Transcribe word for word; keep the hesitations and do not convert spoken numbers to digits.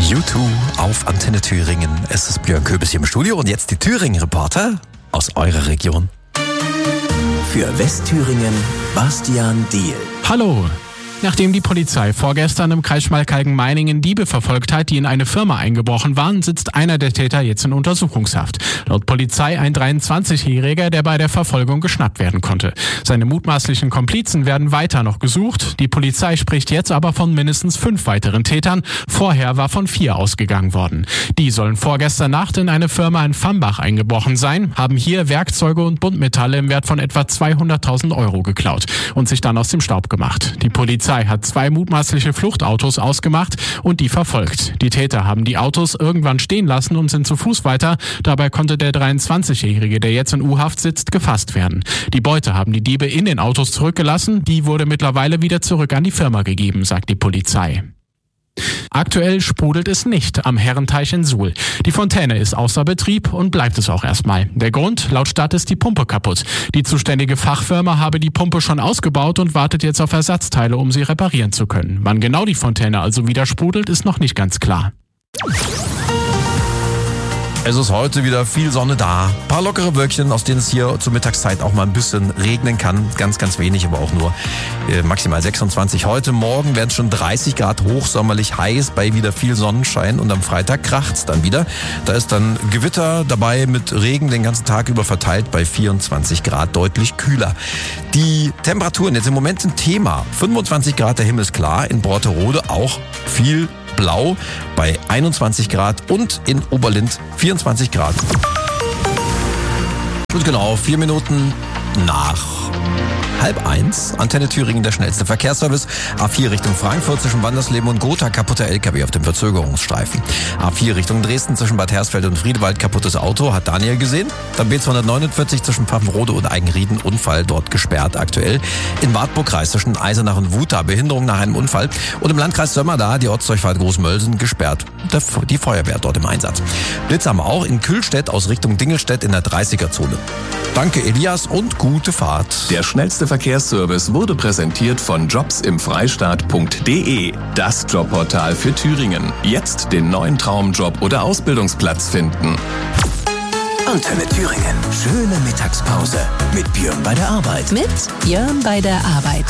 U zwei auf Antenne Thüringen. Es ist Björn Köbis hier im Studio und jetzt die Thüringen-Reporter aus eurer Region. Für Westthüringen Bastian Diehl. Hallo! Nachdem die Polizei vorgestern im Kreis Schmalkalden-Meiningen Diebe verfolgt hat, die in eine Firma eingebrochen waren, sitzt einer der Täter jetzt in Untersuchungshaft. Laut Polizei ein dreiundzwanzigjähriger, der bei der Verfolgung geschnappt werden konnte. Seine mutmaßlichen Komplizen werden weiter noch gesucht. Die Polizei spricht jetzt aber von mindestens fünf weiteren Tätern. Vorher war von vier ausgegangen worden. Die sollen vorgestern Nacht in eine Firma in Vambach eingebrochen sein, haben hier Werkzeuge und Buntmetalle im Wert von etwa zweihunderttausend Euro geklaut und sich dann aus dem Staub gemacht. Die Polizei hat zwei mutmaßliche Fluchtautos ausgemacht und die verfolgt. Die Täter haben die Autos irgendwann stehen lassen und sind zu Fuß weiter. Dabei konnte der dreiundzwanzigjährige, der jetzt in U-Haft sitzt, gefasst werden. Die Beute haben die Diebe in den Autos zurückgelassen. Die wurde mittlerweile wieder zurück an die Firma gegeben, sagt die Polizei. Aktuell sprudelt es nicht am Herrenteich in Suhl. Die Fontäne ist außer Betrieb und bleibt es auch erstmal. Der Grund? Laut Stadt ist die Pumpe kaputt. Die zuständige Fachfirma habe die Pumpe schon ausgebaut und wartet jetzt auf Ersatzteile, um sie reparieren zu können. Wann genau die Fontäne also wieder sprudelt, ist noch nicht ganz klar. Es ist heute wieder viel Sonne da. Ein paar lockere Wölkchen, aus denen es hier zur Mittagszeit auch mal ein bisschen regnen kann. Ganz, ganz wenig, aber auch nur äh, maximal sechsundzwanzig. Heute Morgen werden es schon dreißig Grad, hochsommerlich heiß, bei wieder viel Sonnenschein. Und am Freitag kracht's dann wieder. Da ist dann Gewitter dabei mit Regen den ganzen Tag über verteilt bei vierundzwanzig Grad, deutlich kühler. Die Temperaturen jetzt im Moment sind Thema. fünfundzwanzig Grad, der Himmel ist klar. In Brotterode auch viel blau bei einundzwanzig Grad und in Oberlind vierundzwanzig Grad. Und genau, vier Minuten nach halb eins. Antenne Thüringen, der schnellste Verkehrsservice. A vier Richtung Frankfurt zwischen Wandersleben und Gotha, kaputter L K W auf dem Verzögerungsstreifen. A vier Richtung Dresden zwischen Bad Hersfeld und Friedewald, kaputtes Auto, hat Daniel gesehen. Dann B zweihundertneunundvierzig zwischen Pfaffenrode und Eigenrieden, Unfall dort gesperrt aktuell. In Wartburg-Kreis zwischen Eisenach und Wuta, Behinderung nach einem Unfall. Und im Landkreis Sömmerda, die Ortsdurchfahrt Großmölsen, gesperrt. Die Feuerwehr dort im Einsatz. Blitz haben wir auch in Kühlstedt aus Richtung Dingelstedt in der dreißiger-Zone. Danke Elias und gute Fahrt. Der schnellste Verkehrsservice wurde präsentiert von jobs im freistaat punkt de, das Jobportal für Thüringen. Jetzt den neuen Traumjob oder Ausbildungsplatz finden. Antenne Thüringen. Schöne Mittagspause mit Björn bei der Arbeit. Mit Björn bei der Arbeit.